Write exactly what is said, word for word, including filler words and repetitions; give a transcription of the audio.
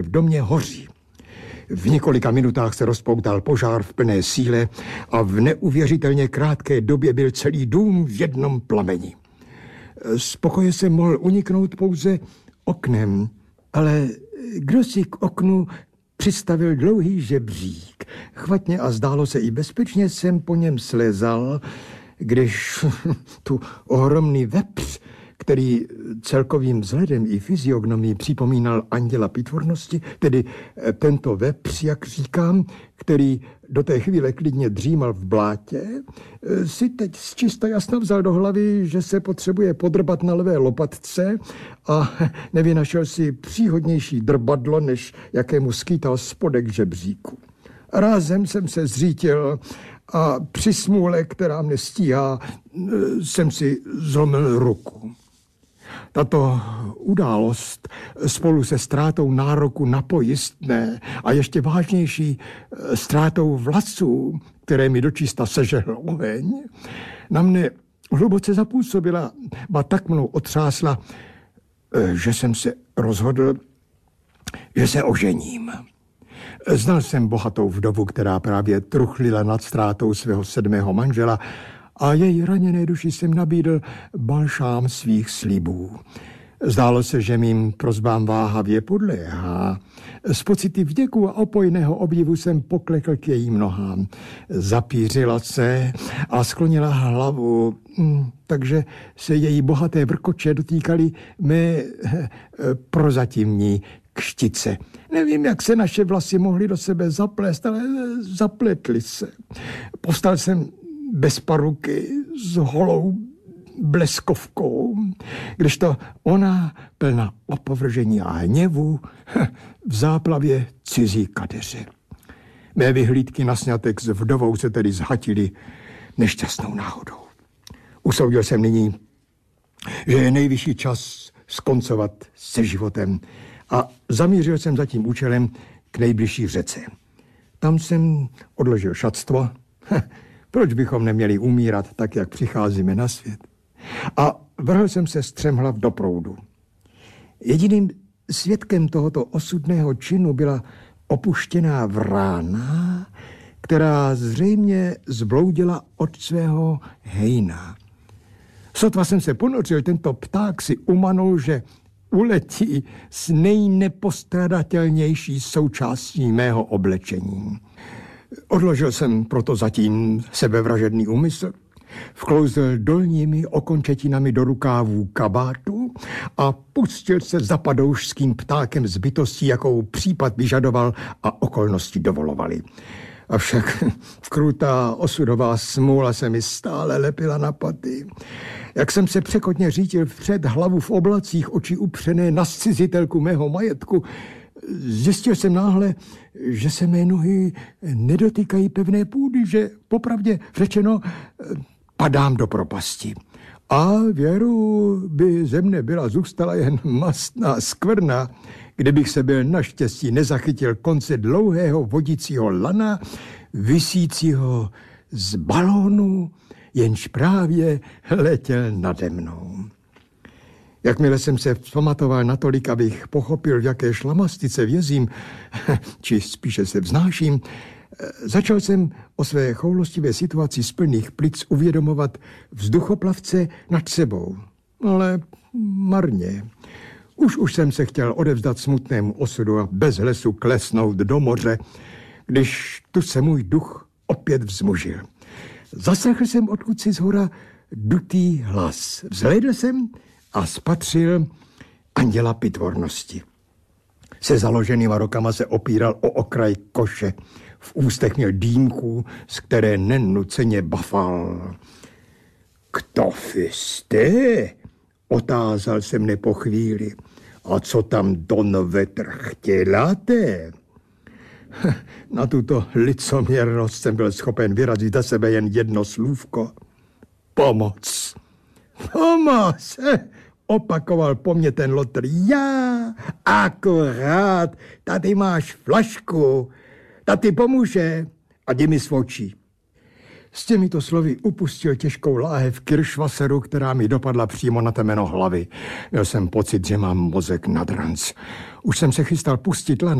v domě hoří. V několika minutách se rozpoutal požár v plné síle a v neuvěřitelně krátké době byl celý dům v jednom plameni. Z pokoje jsem mohl uniknout pouze oknem, ale kdo si k oknu přistavil dlouhý žebřík. Chvatně a zdálo se i bezpečně jsem po něm slezal, když tu ohromný vepř, který celkovým vzhledem i fyziognomií připomínal anděla pitvornosti, tedy tento vepř, jak říkám, který do té chvíle klidně dřímal v blátě, si teď z čista jasna vzal do hlavy, že se potřebuje podrbat na levé lopatce a nevynašel si příhodnější drbadlo, než jakému skýtal spodek žebříku. Rázem jsem se zřítil a při smůle, která mne stíhá, jsem si zlomil ruku. Tato událost spolu se ztrátou nároku na pojistné a ještě vážnější ztrátou vlasů, které mi dočista sežehl oheň, na mne hluboce zapůsobila, ba tak mnou otřásla, že jsem se rozhodl, že se ožením. Znal jsem bohatou vdovu, která právě truchlila nad ztrátou svého sedmého manžela a její raněné duši jsem nabídl balšám svých slibů. Zdálo se, že mým prosbám váhavě podléhá. Z pocity vděku a opojného obdivu jsem poklekl k jejím nohám. Zapířila se a sklonila hlavu, takže se její bohaté vrkoče dotýkaly mé prozatímní kštice. Nevím, jak se naše vlasy mohly do sebe zaplést, ale zapletly se. Povstal jsem bez paruky s holou bleskovkou, kdežto ona, plná opovržení a hněvu, v záplavě cizí kadeře. Mé vyhlídky na sňatek s vdovou se tedy zhatily nešťastnou náhodou. Usoudil jsem nyní, že je nejvyšší čas skoncovat se životem a zamířil jsem za tím účelem k nejbližší řece. Tam jsem odložil šatstvo. Proč bychom neměli umírat tak, jak přicházíme na svět? A vrhl jsem se střemhlav do proudu. Jediným svědkem tohoto osudného činu byla opuštěná vrána, která zřejmě zbloudila od svého hejna. Sotva jsem se ponořil, tento pták si umanul, že uletí s nejnepostradatelnější součástí mého oblečení. Odložil jsem proto zatím sebevražedný úmysl, vklouzl dolními okončetinami do rukávů kabátu a pustil se za padoušským ptákem z bytostí, jakou případ vyžadoval a okolnosti dovolovaly. Avšak krutá osudová smůla se mi stále lepila na paty. Jak jsem se překotně řítil vpřed, hlavu v oblacích, oči upřené na zcizitelku mého majetku, zjistil jsem náhle, že se mé nohy nedotýkají pevné půdy, že popravdě řečeno padám do propasti. A věru by ze mne byla zůstala jen mastná skvrna, kdybych se byl naštěstí nezachytil konce dlouhého vodícího lana, visícího z balónu, jenž právě letěl nade mnou. Jakmile jsem se vzpamatoval natolik, abych pochopil, v jaké šlamastice vězím, či spíše se vznáším, začal jsem o své choulostivé situaci z plných plic uvědomovat vzduchoplavce nad sebou. Ale marně. Už už jsem se chtěl odevzdat smutnému osudu a bez hlesu klesnout do moře, když tu se můj duch opět vzmužil. Zaslechl jsem odkud si zhora dutý hlas. Vzhlédl jsem a spatřil anděla pitvornosti. Se založenýma rukama se opíral o okraj koše. V ústech měl dýmku, z které nenuceně bafal. Kto jste? Otázal se mne po chvíli. A co tam don vetr chtěláte? Na tuto licoměrnost jsem byl schopen vyrazit za sebe jen jedno slůvko. Pomoc. Pomoc, opakoval po mně ten lotr. Já, akorát, tady máš flašku, tady pomůže a jdi mi svočí. S těmito slovy upustil těžkou láhev kiršvaseru, která mi dopadla přímo na temeno hlavy. Měl jsem pocit, že mám mozek nad ranc. Už jsem se chystal pustit lan,